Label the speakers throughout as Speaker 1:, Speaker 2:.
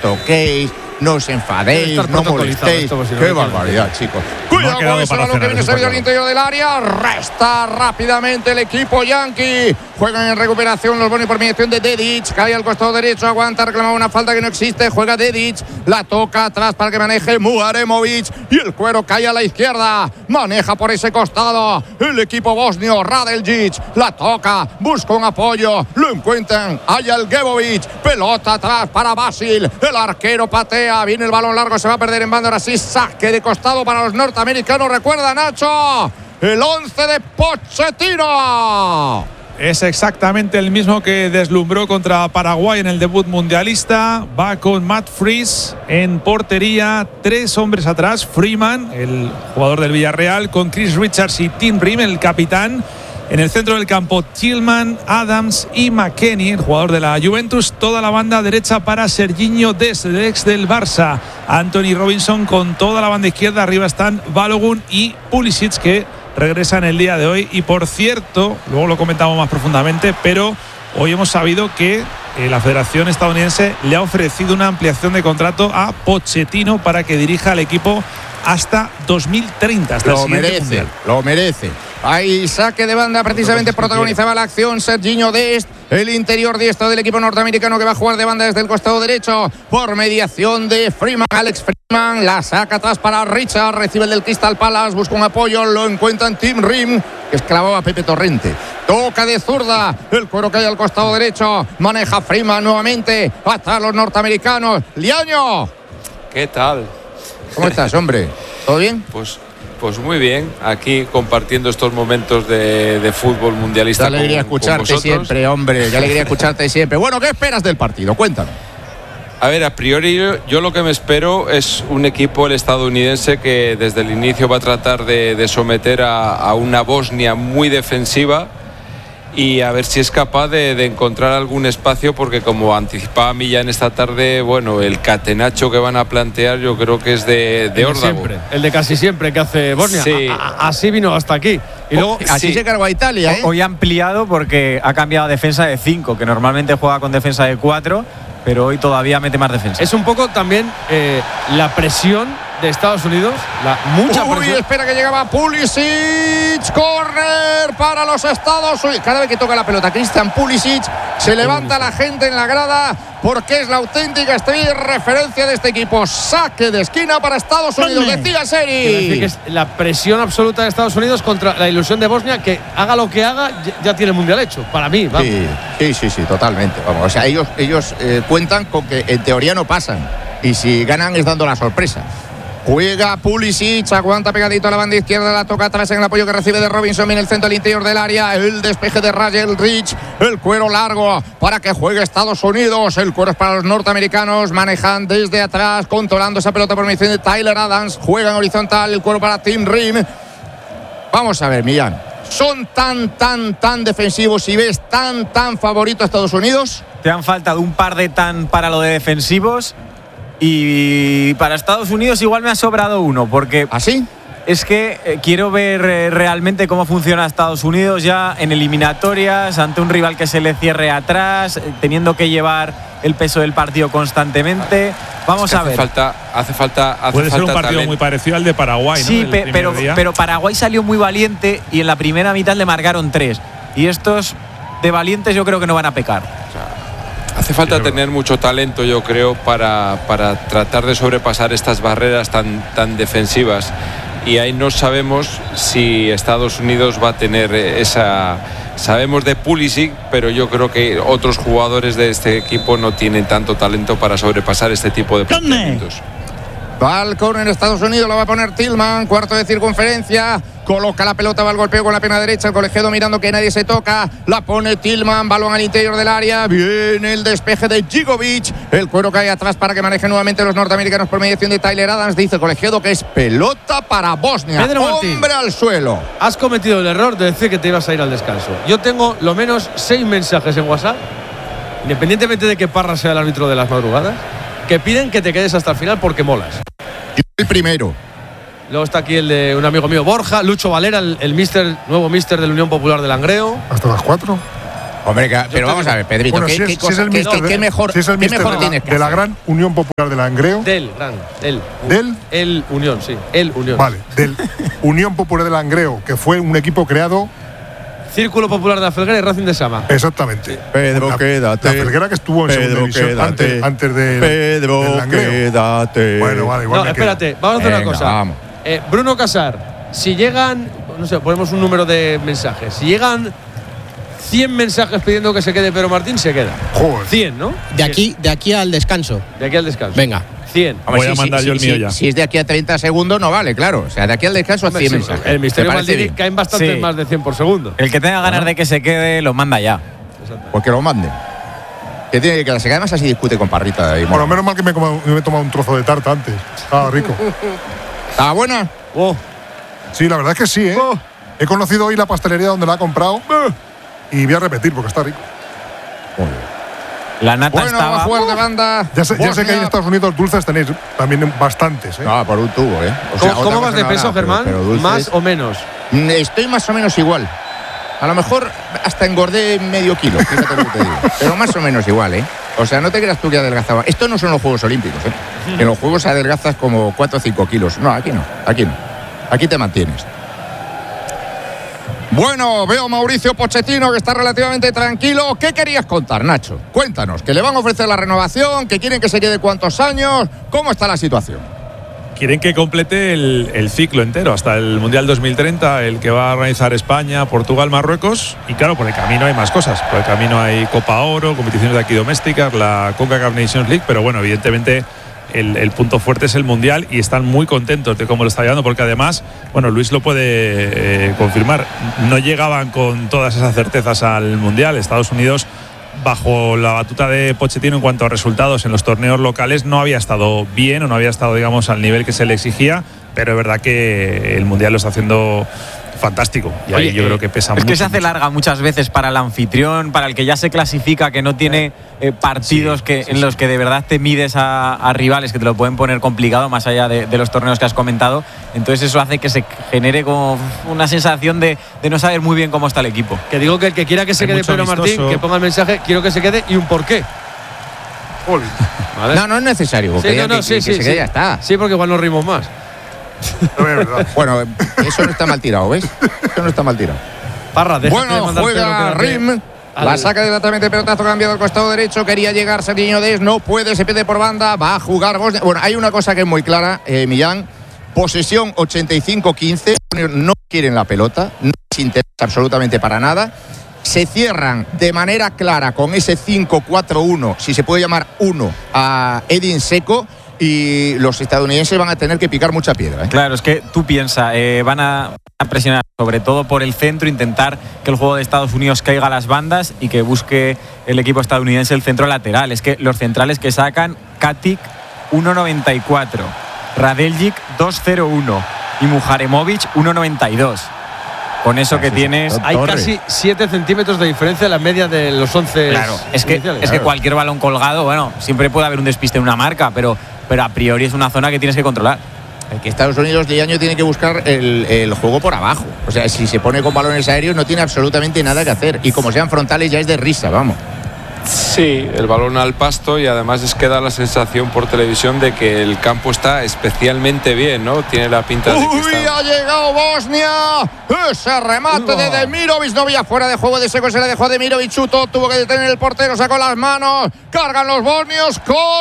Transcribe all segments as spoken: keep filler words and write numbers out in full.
Speaker 1: toquéis, no os enfadéis, no molestéis. Qué barbaridad, chicos. Cuidado con eso, lo que viene servido al interior del área. Resta rápidamente el equipo yankee. Juegan en recuperación los Boni por mediación de Dedic. Cae al costado derecho, aguanta, reclamaba una falta que no existe. Juega Dedic, la toca atrás para que maneje Muaremovic. Y el cuero cae a la izquierda. Maneja por ese costado el equipo bosnio. Radeljic la toca, busca un apoyo. Lo encuentran. Ajalgebovic. Pelota atrás para Basil. El arquero patea. Viene el balón largo, se va a perder en banda. Ahora sí, saque de costado para los norteamericanos. Recuerda, Nacho, el once de Pochettino.
Speaker 2: Es exactamente el mismo que deslumbró contra Paraguay en el debut mundialista. Va con Matt Freese en portería. Tres hombres atrás. Freeman, el jugador del Villarreal, con Chris Richards y Tim Ream, el capitán. En el centro del campo, Tillman, Adams y McKennie, el jugador de la Juventus. Toda la banda derecha para Serginho Dest, el ex del Barça. Anthony Robinson con toda la banda izquierda. Arriba están Balogun y Pulisic, que regresa en el día de hoy. Y por cierto, luego lo comentamos más profundamente, pero hoy hemos sabido que eh, la Federación Estadounidense le ha ofrecido una ampliación de contrato a Pochettino para que dirija al equipo hasta dos mil treinta, hasta
Speaker 1: lo
Speaker 2: el siguiente
Speaker 1: merece,
Speaker 2: mundial.
Speaker 1: Lo merece. Ahí saque de banda, precisamente protagonizaba la acción Serginho Dest, el interior diestro del equipo norteamericano, que va a jugar de banda desde el costado derecho por mediación de Freeman. Alex Freeman la saca atrás para Richard, recibe el del Crystal Palace, busca un apoyo, lo encuentra en Tim Ream, que esclavaba a Pepe Torrente. Toca de zurda, el cuero cae al costado derecho, maneja Freeman nuevamente, atrás los norteamericanos. Liaño,
Speaker 3: ¿qué tal?
Speaker 1: ¿Cómo estás, hombre? ¿Todo bien?
Speaker 3: Pues Pues muy bien, aquí compartiendo estos momentos de, de fútbol mundialista.
Speaker 1: Qué alegría
Speaker 3: con,
Speaker 1: escucharte
Speaker 3: con
Speaker 1: siempre, hombre. Qué alegría escucharte siempre. Bueno, ¿qué esperas del partido? Cuéntame.
Speaker 3: A ver, a priori yo, yo lo que me espero es un equipo, el estadounidense, que desde el inicio va a tratar de, de someter a, a una Bosnia muy defensiva y a ver si es capaz de, de encontrar algún espacio, porque como anticipaba Millán esta tarde, bueno, el catenacho que van a plantear yo creo que es de, de órdago.
Speaker 4: Siempre, el de casi siempre que hace Bosnia.
Speaker 3: Sí.
Speaker 4: A, a, así vino hasta aquí. Y luego,
Speaker 1: así
Speaker 3: sí.
Speaker 1: se cargó a Italia, ¿eh?
Speaker 5: Hoy ha ampliado porque ha cambiado a defensa de cinco, que normalmente juega con defensa de cuatro, pero hoy todavía mete más defensa.
Speaker 4: Es un poco también eh, la presión de Estados Unidos, la mucha
Speaker 1: Uy,
Speaker 4: presión.
Speaker 1: espera que llegaba Pulisic, corner para los Estados Unidos. Cada vez que toca la pelota Christian Pulisic, se levanta la gente en la grada, porque es la auténtica estrella y referencia de este equipo. Saque de esquina para Estados Unidos, decía Seri.
Speaker 4: Quiero decir que es la presión absoluta de Estados Unidos contra la ilusión de Bosnia, que haga lo que haga, ya tiene el mundial hecho, para mí. Vamos.
Speaker 1: Sí, sí, sí, sí, totalmente. Vamos, o sea, ellos, ellos eh, cuentan con que en teoría no pasan, y si ganan es dando la sorpresa. Juega Pulisic, aguanta pegadito a la banda izquierda, la toca atrás en el apoyo que recibe de Robinson, en el centro del interior del área, el despeje de Radeljic, el cuero largo para que juegue Estados Unidos, el cuero es para los norteamericanos, manejan desde atrás, controlando esa pelota por mediación de Tyler Adams, juega en horizontal, el cuero para Tim Ream. Vamos a ver, Millán, ¿son tan, tan, tan defensivos y ves tan, tan favorito a Estados Unidos?
Speaker 5: Te han faltado un par de tan para lo de defensivos. Y para Estados Unidos igual me ha sobrado uno, porque
Speaker 1: ¿así?
Speaker 5: Es que eh, quiero ver eh, realmente cómo funciona Estados Unidos ya en eliminatorias, ante un rival que se le cierre atrás, eh, teniendo que llevar el peso del partido constantemente. Vamos
Speaker 3: es que
Speaker 5: a
Speaker 3: hace
Speaker 5: ver.
Speaker 3: Falta, hace falta, hace
Speaker 2: Puede
Speaker 3: falta
Speaker 2: ser un partido
Speaker 3: talento.
Speaker 2: muy parecido al de Paraguay, ¿no?
Speaker 5: Sí, pe pero,
Speaker 2: día.
Speaker 5: pero Paraguay salió muy valiente y en la primera mitad le marcaron tres. Y estos de valientes yo creo que no van a pecar.
Speaker 3: O sea, hace falta tener mucho talento, yo creo, para, para tratar de sobrepasar estas barreras tan, tan defensivas. Y ahí no sabemos si Estados Unidos va a tener esa... Sabemos de Pulisic, pero yo creo que otros jugadores de este equipo no tienen tanto talento para sobrepasar este tipo de planteamientos.
Speaker 1: Va al córner en Estados Unidos, lo va a poner Tillman, cuarto de circunferencia, coloca la pelota, va al golpeo con la pierna derecha, el colegiado mirando que nadie se toca, la pone Tillman, balón al interior del área, viene el despeje de Gigovic, el cuero cae atrás para que maneje nuevamente los norteamericanos por mediación de Tyler Adams, dice el colegiado que es pelota para Bosnia,
Speaker 4: Pedro Martín,
Speaker 1: hombre al suelo.
Speaker 4: Has cometido el error de decir que te ibas a ir al descanso. Yo tengo lo menos seis mensajes en WhatsApp, independientemente de que Parra sea el árbitro de las madrugadas, que piden que te quedes hasta el final porque molas.
Speaker 1: Yo el primero.
Speaker 4: Luego está aquí el de un amigo mío, Borja, Lucho Valera, el, el mister, nuevo mister de la Unión Popular de Langreo.
Speaker 6: ¿Hasta las cuatro?
Speaker 1: Hombre, que, pero vamos a ver, Pedrito,
Speaker 6: bueno,
Speaker 1: ¿qué,
Speaker 6: si es,
Speaker 1: qué,
Speaker 6: si
Speaker 1: cosa,
Speaker 6: es el
Speaker 1: qué,
Speaker 6: mister
Speaker 1: qué,
Speaker 6: de,
Speaker 1: qué mejor,
Speaker 6: si es el
Speaker 1: qué
Speaker 6: mister
Speaker 1: mejor
Speaker 6: de,
Speaker 1: tienes
Speaker 6: la,
Speaker 1: que
Speaker 6: de la
Speaker 1: hacer?
Speaker 6: Gran Unión Popular del Langreo.
Speaker 4: Del, gran, del.
Speaker 6: Del.
Speaker 4: El Unión, sí. El Unión.
Speaker 6: Vale, del Unión Popular del Langreo, que fue un equipo creado.
Speaker 4: Círculo Popular de la Felguera y Racing de Sama.
Speaker 6: Exactamente.
Speaker 1: Pedro,
Speaker 6: la,
Speaker 1: quédate.
Speaker 6: La Felguera que estuvo en
Speaker 1: Pedro,
Speaker 6: segunda división
Speaker 1: quédate.
Speaker 6: antes, antes de,
Speaker 1: Pedro,
Speaker 6: del Langreo.
Speaker 1: quédate.
Speaker 6: Bueno, vale, igual
Speaker 4: No,
Speaker 6: me
Speaker 4: espérate,
Speaker 6: quedo.
Speaker 4: vamos a hacer
Speaker 1: Venga,
Speaker 4: una cosa.
Speaker 1: vamos.
Speaker 4: Eh, Bruno Casar, si llegan, no sé, ponemos un número de mensajes. Si llegan cien mensajes pidiendo que se quede Pedro Martín, se queda.
Speaker 6: Joder.
Speaker 4: cien, ¿no?
Speaker 7: De aquí, de aquí al descanso.
Speaker 4: De aquí al descanso.
Speaker 7: Venga.
Speaker 4: cien.
Speaker 1: Hombre,
Speaker 2: Voy a mandar yo el mío ya.
Speaker 1: Si es de aquí a treinta segundos, no vale, claro. O sea, de aquí al descanso a
Speaker 4: Hombre,
Speaker 1: cien
Speaker 4: sí,
Speaker 1: mensajes.
Speaker 4: el Misterio
Speaker 1: ¿Te parece
Speaker 4: Maldini
Speaker 1: bien?
Speaker 4: caen bastante
Speaker 5: Sí.
Speaker 4: más de cien por segundo.
Speaker 5: El que tenga ganas de que se quede, lo manda ya.
Speaker 1: Pues que lo manden. Que tiene que quedarse. Que además así discute con Parrita. Y
Speaker 6: Bueno, menos mal que me he, comado- me he tomado un trozo de tarta antes. Estaba rico.
Speaker 1: ¿Estaba buena?
Speaker 4: Oh,
Speaker 6: Sí, la verdad es que sí, ¿eh? He conocido hoy la pastelería donde la ha comprado. Y voy a repetir porque está rico.
Speaker 5: La nata
Speaker 1: Bueno, va a
Speaker 5: estaba.
Speaker 1: jugar de banda.
Speaker 6: Ya sé, ya sé que ahí en
Speaker 1: Bosnia.
Speaker 6: Estados Unidos dulces tenéis también bastantes, ¿eh?
Speaker 1: No, por un tubo, ¿eh? O
Speaker 4: ¿Cómo,
Speaker 1: sea,
Speaker 4: cómo
Speaker 1: otra
Speaker 4: vas
Speaker 1: cosa
Speaker 4: de
Speaker 1: no
Speaker 4: peso,
Speaker 1: habrá, pero-
Speaker 4: Germán?
Speaker 1: pero dulces-
Speaker 4: ¿Más o menos?
Speaker 1: Mm, Estoy más o menos igual. A lo mejor hasta engordé medio kilo, fíjate lo que te digo. Pero más o menos igual, ¿eh? O sea, no te creas tú que adelgazaba. Esto no son los Juegos Olímpicos, ¿eh? En los Juegos adelgazas como cuatro o cinco kilos. No, aquí no, aquí no. Aquí te mantienes. Bueno, veo a Mauricio Pochettino que está relativamente tranquilo. ¿Qué querías contar, Nacho? Cuéntanos, que le van a ofrecer la renovación, que quieren que se quede cuántos años. ¿Cómo está la situación?
Speaker 2: Quieren que complete el, el ciclo entero hasta el Mundial dos mil treinta, el que va a organizar España, Portugal, Marruecos. Y claro, por el camino hay más cosas. Por el camino hay Copa Oro, competiciones de aquí domésticas, la CONCACAF Nations League. Pero bueno, evidentemente el, el punto fuerte es el Mundial y están muy contentos de cómo lo está llevando, porque además, bueno, Luis lo puede eh, confirmar, no llegaban con todas esas certezas al Mundial. Estados Unidos, bajo la batuta de Pochettino en cuanto a resultados en los torneos locales, no había estado bien o no había estado, digamos, al nivel que se le exigía, pero es verdad que el Mundial lo está haciendo fantástico y ahí
Speaker 5: Oye,
Speaker 2: yo
Speaker 5: eh,
Speaker 2: creo que pesa
Speaker 5: es
Speaker 2: mucho.
Speaker 5: que se hace
Speaker 2: mucho.
Speaker 5: larga muchas veces para el anfitrión, para el que ya se clasifica, que no tiene eh, partidos
Speaker 2: Sí,
Speaker 5: que,
Speaker 2: sí,
Speaker 5: en
Speaker 2: sí.
Speaker 5: los que de verdad te mides a, a rivales que te lo pueden poner complicado, más allá de, de los torneos que has comentado. Entonces eso hace que se genere como una sensación de, de no saber muy bien cómo está el equipo.
Speaker 4: Que digo que el que quiera que se
Speaker 2: Hay
Speaker 4: quede
Speaker 2: mucho
Speaker 4: Pedro Martín,
Speaker 2: amistoso.
Speaker 4: que ponga el mensaje, quiero que se quede y un porqué.
Speaker 6: Jolín.
Speaker 4: ¿Vale?
Speaker 1: No, no es necesario. Porque
Speaker 4: Sí,
Speaker 1: ya
Speaker 4: no, no,
Speaker 1: que,
Speaker 4: sí,
Speaker 1: que
Speaker 4: sí,
Speaker 1: se quede
Speaker 4: sí.
Speaker 1: ya está.
Speaker 4: Sí, porque igual nos rimos más.
Speaker 6: No, es verdad.
Speaker 1: Bueno, eso no está mal tirado, ¿ves? Eso no está mal tirado.
Speaker 4: Parra, déjate de
Speaker 1: Bueno,
Speaker 4: mandar
Speaker 1: juega
Speaker 4: Pedro, quédate
Speaker 1: Rim.
Speaker 4: al-
Speaker 1: La saca directamente, pelotazo cambiado al costado derecho. Quería llegar Serginho Dest, no puede, se pierde por banda. Va a jugar Bosnia. Bueno, hay una cosa que es muy clara, eh, Millán. Posesión ochenta y cinco quince. No quieren la pelota, no les interesa absolutamente para nada. Se cierran de manera clara con ese cinco cuatro uno, si se puede llamar uno, a Edin Dzeko. Y los estadounidenses van a tener que picar mucha piedra, ¿eh?
Speaker 5: Claro, es que tú piensas, eh, van a a presionar sobre todo por el centro, intentar que el juego de Estados Unidos caiga a las bandas y que busque el equipo estadounidense el centro lateral. Es que los centrales que sacan, Katic uno noventa y cuatro, Radeljic dos cero uno y Mujaremovic uno noventa y dos. Con eso que
Speaker 1: sí,
Speaker 5: tienes…
Speaker 1: sí.
Speaker 4: Hay
Speaker 1: Torre.
Speaker 4: casi siete centímetros de diferencia en la media de los once.
Speaker 5: Claro, es que,
Speaker 4: iniciales.
Speaker 5: es que cualquier balón colgado, bueno, siempre puede haber un despiste en una marca, pero, pero a priori es una zona que tienes que controlar.
Speaker 1: Que Estados Unidos de año tiene que buscar el, el juego por abajo. O sea, si se pone con balones aéreos no tiene absolutamente nada que hacer. Y como sean frontales ya es de risa, vamos.
Speaker 3: Sí, el balón al pasto y además es que da la sensación por televisión de que el campo está especialmente bien, ¿no? Tiene la pinta de que
Speaker 1: ¡Uy,
Speaker 3: está…
Speaker 1: ha llegado Bosnia! Ese remate de Demirovic, no había fuera de juego de Dzeko, se le dejó a Demirovic, chutó, tuvo que detener el portero, sacó las manos, cargan los bosnios,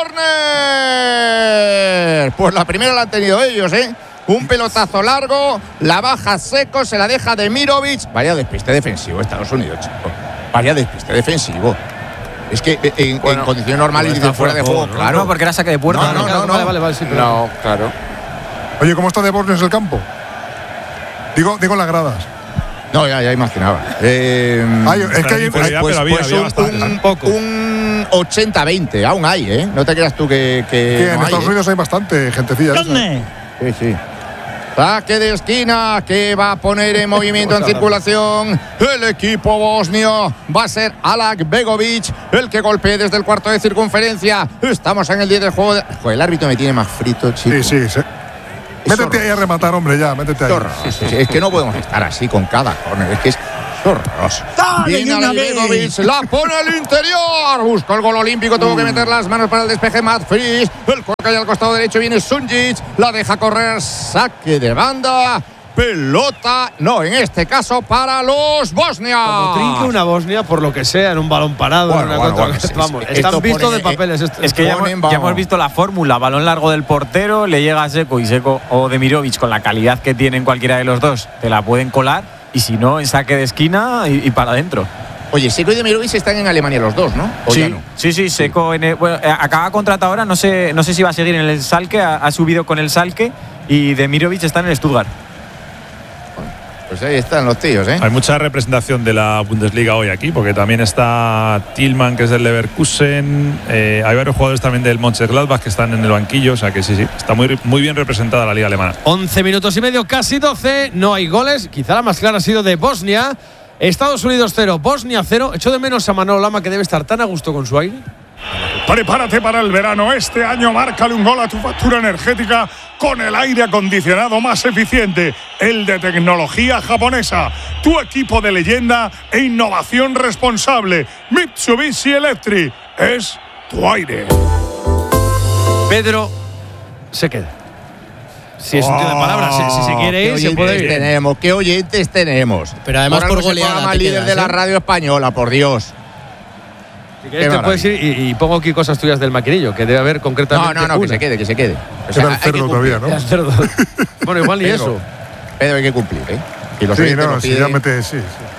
Speaker 1: ¡córner! Pues la primera la han tenido ellos, ¿eh? Un pelotazo largo, la baja Dzeko, se la deja Demirovic. Vaya despiste defensivo Estados Unidos, chico. Vaya despiste defensivo. Es que en,
Speaker 3: Bueno,
Speaker 1: en condiciones normales
Speaker 4: está
Speaker 1: dice fuera de
Speaker 4: fuera de
Speaker 1: juego,
Speaker 4: juego, ¿no?
Speaker 1: claro.
Speaker 5: No, porque era saque de puerta.
Speaker 1: No, no, no, no.
Speaker 4: Vale, vale, vale, sí, pero-
Speaker 3: No, claro.
Speaker 6: Oye, ¿cómo está de Bornes el campo? Digo, digo en las gradas.
Speaker 1: No, ya, ya imaginaba. Eh,
Speaker 6: Ay, es
Speaker 2: Está
Speaker 6: que
Speaker 2: en
Speaker 6: hay,
Speaker 2: inferioridad,
Speaker 1: pues,
Speaker 2: pero había-
Speaker 1: pues
Speaker 2: había
Speaker 1: un,
Speaker 2: bastante,
Speaker 1: un-
Speaker 2: tampoco.
Speaker 1: un ochenta veinte, aún hay, ¿eh? No te creas tú que, que
Speaker 6: que en
Speaker 1: no hay,
Speaker 6: Estados
Speaker 1: ¿eh?
Speaker 6: Unidos hay bastante gentecilla. de esa.
Speaker 1: Sí, sí. Saque de esquina que va a poner en movimiento, en circulación el equipo bosnio. Va a ser Alak Begovic el que golpee desde el cuarto de circunferencia. Estamos en el diez del juego. De... Joder, el árbitro me tiene más frito, chico.
Speaker 6: Sí, sí, sí. Métete ahí a rematar, hombre, ya, métete ahí.
Speaker 1: Qué horror. Sí, sí, sí. Es que no podemos estar así con cada córner. Es que es, Horroroso. Viene Ibrahimovic, la pone al interior. Buscó el gol olímpico, tuvo que meter las manos para el despeje Matt Fries. El cuerpo al costado derecho viene Sunjic, la deja correr, saque de banda. Pelota, no, en este caso para los Bosnia.
Speaker 4: Como trinque una Bosnia, por lo que sea, en un balón parado.
Speaker 1: Bueno,
Speaker 4: una
Speaker 1: bueno,
Speaker 4: contra,
Speaker 1: bueno, sí,
Speaker 4: vamos,
Speaker 1: sí,
Speaker 4: están
Speaker 1: esto
Speaker 4: vistos
Speaker 1: pone,
Speaker 4: de papeles.
Speaker 1: eh,
Speaker 4: Esto.
Speaker 5: Es que ya hemos, ya hemos visto la fórmula, balón largo del portero, le llega a Seco y Seco o Demirovic con la calidad que tienen cualquiera de los dos, te la pueden colar y si no, en saque de esquina y, y para adentro.
Speaker 1: Oye, Seco y Demirovic están en Alemania los dos, ¿no? ¿O
Speaker 5: Sí,
Speaker 1: ya no?
Speaker 5: sí, sí, Seco en el- bueno, eh, acaba contrato ahora, no sé, no sé si va a seguir en el Schalke, ha, ha subido con el Schalke y Demirovic está en el Stuttgart.
Speaker 1: Pues ahí están los tíos, ¿eh?
Speaker 2: Hay mucha representación de la Bundesliga hoy aquí, porque también está Tillman, que es del Leverkusen. Eh, hay varios jugadores también del Mönchengladbach que están en el banquillo. O sea que sí, sí, está muy, muy bien representada la liga alemana.
Speaker 4: once minutos y medio, casi doce. No hay goles. Quizá la más clara ha sido de Bosnia. Estados Unidos cero, Bosnia cero. Echo de menos a Manolo Lama, que debe estar tan a gusto con su aire.
Speaker 8: Prepárate para el verano. Este año márcale un gol a tu factura energética con el aire acondicionado más eficiente, el de tecnología japonesa. Tu equipo de leyenda e innovación responsable. Mitsubishi Electric es tu aire.
Speaker 4: Pedro se queda. Si es un tío de palabras, si, si se quiere ir,
Speaker 1: ¿Qué
Speaker 4: se puede
Speaker 1: oyentes
Speaker 4: ir.
Speaker 1: tenemos? ¿Qué oyentes tenemos?
Speaker 7: Pero además
Speaker 1: Ahora
Speaker 7: por
Speaker 1: no es el
Speaker 7: goleada
Speaker 1: programa
Speaker 7: te
Speaker 1: líder
Speaker 7: quedas,
Speaker 1: de la
Speaker 7: ¿eh?
Speaker 1: radio española, por Dios.
Speaker 4: Si quieres,
Speaker 1: Qué
Speaker 4: te puedes ir y, y pongo aquí cosas tuyas del maquinillo, que debe haber concretamente.
Speaker 1: No, no, no, que
Speaker 4: una.
Speaker 1: se quede, que se quede. O
Speaker 6: Era el
Speaker 1: hay que
Speaker 6: cerdo
Speaker 1: cumplir.
Speaker 6: todavía, ¿no?
Speaker 4: Ya, cerdo. Bueno, igual ni
Speaker 1: Pedro,
Speaker 4: eso.
Speaker 1: Pedro, hay que cumplir, ¿eh? Y los
Speaker 6: Sí,
Speaker 1: oyentes
Speaker 6: no,
Speaker 1: lo
Speaker 6: si
Speaker 1: piden.
Speaker 6: ya mete, sí, sí.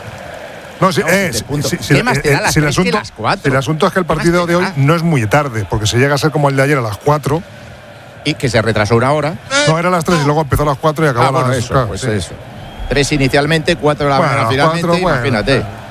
Speaker 6: No, si,
Speaker 1: No,
Speaker 6: eh,
Speaker 1: de punto.
Speaker 6: si, si-
Speaker 1: ¿Qué más te da
Speaker 6: eh,
Speaker 1: las
Speaker 6: si el
Speaker 1: tres que
Speaker 6: asunto,
Speaker 1: las cuatro?
Speaker 6: si el asunto es que el
Speaker 1: ¿Qué más
Speaker 6: partido
Speaker 1: te
Speaker 6: de hoy
Speaker 1: da?
Speaker 6: no es muy tarde, porque si llega a ser como el de ayer a las cuatro,
Speaker 1: Y que se retrasó una hora.
Speaker 6: no, era a las tres y luego empezó a las cuatro y acabó
Speaker 1: Ah, bueno,
Speaker 6: a las
Speaker 1: eso,
Speaker 6: claro,
Speaker 1: pues
Speaker 6: sí.
Speaker 1: eso. Tres inicialmente, cuatro de la
Speaker 6: Bueno,
Speaker 1: mañana finalmente,
Speaker 6: cuatro, bueno,
Speaker 1: imagínate.
Speaker 6: claro.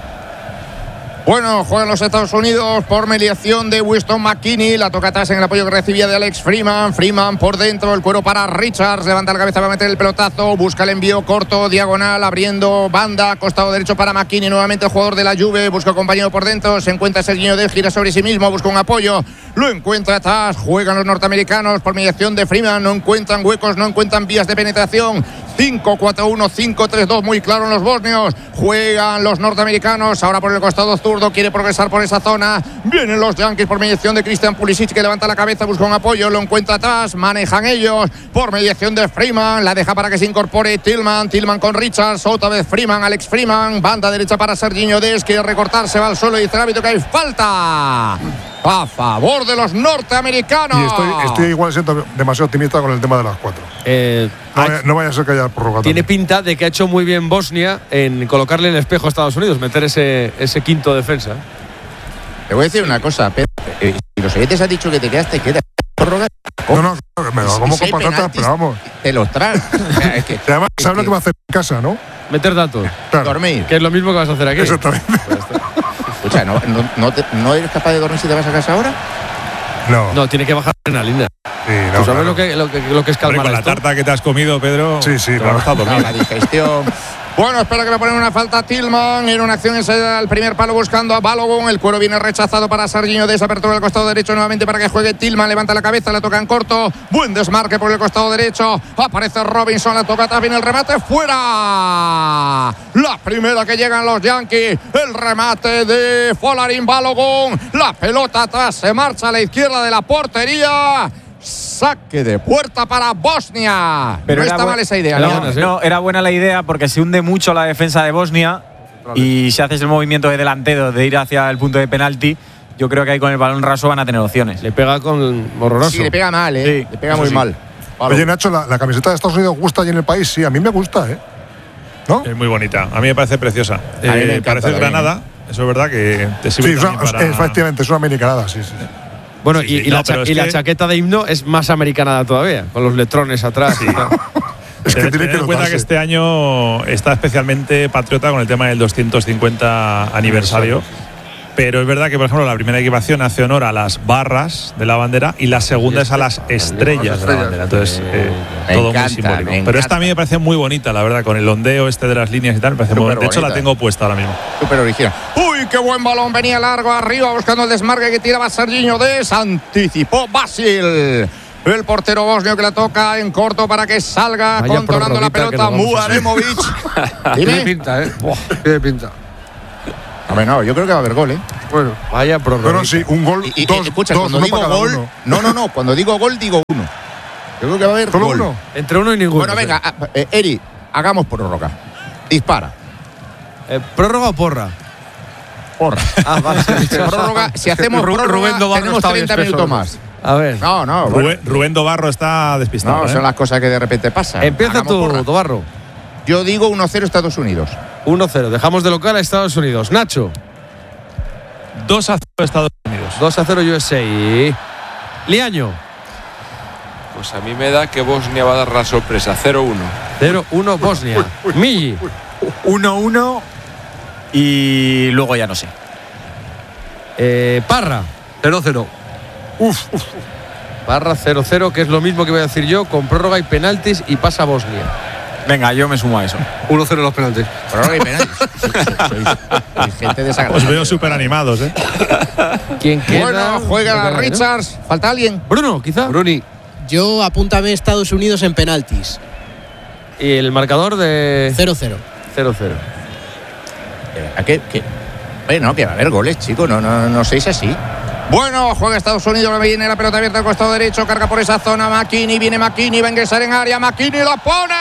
Speaker 1: Bueno, juegan los Estados Unidos por mediación de Winston McKinney. La toca atrás en el apoyo que recibía de Alex Freeman. Freeman por dentro, el cuero para Richards. Levanta la cabeza para meter el pelotazo. Busca el envío corto, diagonal, abriendo banda. Costado derecho para McKinney. Nuevamente el jugador de la Juve. Busca compañero por dentro. Se encuentra Serginho Dest, gira sobre sí mismo. Busca un apoyo. Lo encuentra atrás. Juegan los norteamericanos por mediación de Freeman. No encuentran huecos, no encuentran vías de penetración. cinco cuatro uno, cinco tres dos. Muy claro en los bosnios. Juegan los norteamericanos. Ahora por el costado zurdo. Quiere progresar por esa zona. Vienen los Yankees por mediación de Christian Pulisic, que levanta la cabeza, busca un apoyo, lo encuentra atrás, manejan ellos por mediación de Freeman, la deja para que se incorpore Tillman, Tillman con Richards, otra vez Freeman, Alex Freeman, banda derecha para Serginho Dest, quiere recortarse, va al suelo y dice el árbitro que hay falta a favor de los norteamericanos.
Speaker 6: Y estoy, estoy igual siendo demasiado optimista con el tema de las cuatro.
Speaker 4: Eh,
Speaker 6: No, vaya, no vaya a ser que haya prórroga.
Speaker 4: Tiene
Speaker 6: también.
Speaker 4: pinta de que ha hecho muy bien Bosnia en colocarle el espejo a Estados Unidos, meter ese, ese quinto defensa.
Speaker 1: Te voy a decir una cosa, Pedro. Eh, Si los oyentes han dicho que te quedas, te quedas. Prórroga,
Speaker 6: No, no, claro, me lo
Speaker 1: Y
Speaker 6: como
Speaker 1: si hay
Speaker 6: con patatas,
Speaker 1: penaltis,
Speaker 6: pero vamos.
Speaker 1: te los traes. O sea, es que
Speaker 6: Y además,
Speaker 1: es
Speaker 6: sabe lo
Speaker 1: que
Speaker 6: que va a hacer en casa, ¿no?
Speaker 4: Meter datos,
Speaker 6: Claro.
Speaker 1: dormir.
Speaker 4: que es lo mismo que vas a hacer aquí.
Speaker 6: Exactamente.
Speaker 1: Escucha, ¿no, no, no, te- ¿no eres capaz de dormir si te vas a casa ahora?
Speaker 6: No,
Speaker 4: No, tiene que bajar la adrenalina.
Speaker 6: sí, no,
Speaker 4: ¿Tú sabes
Speaker 6: claro.
Speaker 4: lo, que, lo, que, lo que es
Speaker 2: Hombre,
Speaker 4: calmar
Speaker 2: con la
Speaker 4: esto?
Speaker 2: tarta que te has comido, Pedro.
Speaker 6: Sí, sí,
Speaker 2: te
Speaker 6: claro.
Speaker 2: va a costar
Speaker 1: No,
Speaker 2: dormir.
Speaker 1: la digestión. Bueno, espera que le ponen una falta a Tillman. En una acción ensayada al primer palo buscando a Balogun. El cuero viene rechazado para Serginho Dest. Apertura del costado derecho nuevamente para que juegue Tillman. Levanta la cabeza, la toca en corto. Buen desmarque por el costado derecho. Aparece Robinson, la toca atrás, viene el remate. ¡Fuera! La primera que llegan los Yankees. El remate de Folarin Balogun. La pelota atrás, se marcha a la izquierda de la portería. Saque de puerta para Bosnia.
Speaker 5: Pero
Speaker 1: no
Speaker 5: era
Speaker 1: está
Speaker 5: bu-
Speaker 1: mal esa idea,
Speaker 4: era
Speaker 1: ¿no?
Speaker 4: buena, sí.
Speaker 5: No, era buena la idea porque se hunde mucho la defensa de Bosnia y si haces el movimiento de delantero de ir hacia el punto de penalti, yo creo que ahí con el balón raso van a tener opciones.
Speaker 4: Le pega con horroroso.
Speaker 1: Sí, le pega mal, ¿eh?
Speaker 5: Sí,
Speaker 1: le pega
Speaker 5: eso
Speaker 1: muy
Speaker 5: sí.
Speaker 1: mal. Palo.
Speaker 6: Oye, Nacho, la, la camiseta de Estados Unidos gusta allí en el país. Sí, a mí me gusta, ¿eh? ¿No?
Speaker 2: Es muy bonita. A mí me parece preciosa.
Speaker 1: me
Speaker 2: Eh,
Speaker 1: encanta
Speaker 2: parece
Speaker 1: también.
Speaker 2: Granada. Eso es verdad que te
Speaker 6: Sí,
Speaker 2: sirve
Speaker 6: es una-
Speaker 2: también para…
Speaker 6: efectivamente, es una americanada, sí, sí.
Speaker 4: Bueno,
Speaker 2: Sí,
Speaker 4: y,
Speaker 2: sí,
Speaker 4: y
Speaker 2: no,
Speaker 4: la, cha-
Speaker 2: pero es
Speaker 4: y la
Speaker 2: que-
Speaker 4: chaqueta de himno es más americanada todavía, con los letrones atrás. y tal.
Speaker 6: Es que
Speaker 2: Tened-
Speaker 6: tiene
Speaker 2: tened
Speaker 6: que
Speaker 2: en cuenta
Speaker 6: notarse.
Speaker 2: que este año está especialmente patriota con el tema del doscientos cincuenta aniversario. Pero es verdad que, por ejemplo, la primera equipación hace honor a las barras de la bandera y la segunda es a las estrellas de la bandera. Entonces, eh,
Speaker 1: Me
Speaker 2: todo
Speaker 1: encanta,
Speaker 2: muy simbólico.
Speaker 1: me
Speaker 2: Pero esta
Speaker 1: encanta.
Speaker 2: a mí me parece muy bonita, la verdad, con el ondeo este de las líneas y tal. Me parece muy
Speaker 1: Súper
Speaker 2: bonita. De hecho, la
Speaker 1: bonita.
Speaker 2: tengo puesta ahora mismo.
Speaker 1: Súper original. ¡Uy, qué buen balón! Venía largo arriba buscando el desmarque que tiraba Serginho Dest. Anticipó Basil. El portero bosnio que la toca en corto para que salga
Speaker 4: Vaya
Speaker 1: controlando la
Speaker 4: prórroguita que
Speaker 1: pelota.
Speaker 4: nos vamos a hacer.
Speaker 1: Muaremovic.
Speaker 9: Tiene
Speaker 1: Dime.
Speaker 9: pinta, ¿eh? Buah, tiene pinta.
Speaker 1: Hombre, no, yo creo que va a haber gol, ¿eh?
Speaker 4: Bueno, vaya prórroga.
Speaker 6: Pero sí, un gol,
Speaker 1: Y, y,
Speaker 6: dos,
Speaker 1: escucha,
Speaker 6: dos,
Speaker 1: cuando
Speaker 6: uno
Speaker 1: digo
Speaker 6: para cada
Speaker 1: gol,
Speaker 6: uno.
Speaker 1: no, no, no, cuando digo gol digo uno. Yo creo que va a haber
Speaker 6: ¿Solo
Speaker 1: gol.
Speaker 6: uno?
Speaker 4: Entre uno y ninguno.
Speaker 1: Bueno, venga, a- eh, Eri, hagamos prórroga. Dispara.
Speaker 4: Eh, ¿Prórroga o porra?
Speaker 1: Porra.
Speaker 4: Ah, vale.
Speaker 1: Prórroga, si hacemos
Speaker 4: Ru-
Speaker 1: prórroga,
Speaker 4: Rubén Dobarro
Speaker 1: tenemos
Speaker 4: está bien
Speaker 1: treinta
Speaker 4: espeso,
Speaker 1: minutos
Speaker 4: ¿no?
Speaker 1: más.
Speaker 4: A ver.
Speaker 1: No, no, bueno,
Speaker 2: Rubén, Rubén Dobarro está despistado.
Speaker 1: no,
Speaker 2: ¿eh?
Speaker 1: son las cosas que de repente pasan.
Speaker 4: Empieza
Speaker 1: Hagamos
Speaker 4: tú,
Speaker 1: porra.
Speaker 4: Dobarro.
Speaker 1: Yo digo uno cero Estados Unidos.
Speaker 4: uno cero. Dejamos de local a Estados Unidos. Nacho.
Speaker 2: dos a cero Estados Unidos.
Speaker 4: dos a cero U S A. Liaño.
Speaker 3: Pues a mí me da que Bosnia va a dar la sorpresa. cero uno.
Speaker 4: cero uno Bosnia. Milli.
Speaker 5: uno uno y luego ya no sé.
Speaker 4: Eh, Parra.
Speaker 9: cero cero.
Speaker 6: Uf, uf.
Speaker 4: Parra cero cero, que es lo mismo que voy a decir yo, con prórroga y penaltis y pasa Bosnia.
Speaker 5: Venga, yo me sumo a eso.
Speaker 9: uno cero los penaltis.
Speaker 1: Prórroga y penaltis. Sois, sois gente desagradable.
Speaker 2: Os veo súper animados, ¿eh?
Speaker 4: ¿Quién queda?
Speaker 1: Bueno, juega
Speaker 4: Juega, ¿no?
Speaker 1: Richards. ¿Falta alguien?
Speaker 4: Bruno, quizá.
Speaker 9: Bruni.
Speaker 7: Yo apúntame Estados Unidos en penaltis.
Speaker 4: Y el marcador de
Speaker 7: cero cero.
Speaker 4: cero cero.
Speaker 1: ¿A qué? qué? Bueno, que va a haber goles, chicos. No, no, no seáis así. Bueno, juega Estados Unidos, viene la pelota abierta al costado derecho, carga por esa zona McKinney, viene McKinney, va a ingresar en área, McKinney la pone,